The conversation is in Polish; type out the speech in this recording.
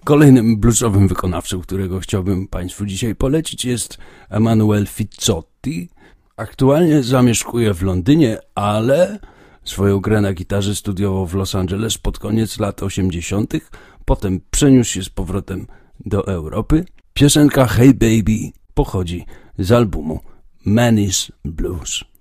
Kolejnym bluesowym wykonawcą, którego chciałbym Państwu dzisiaj polecić, jest Emanuel Fizzotti. Aktualnie zamieszkuje w Londynie, ale swoją grę na gitarze studiował w Los Angeles pod koniec lat 80. Potem przeniósł się z powrotem do Europy. Piosenka Hey Baby pochodzi z albumu Manny's Blues.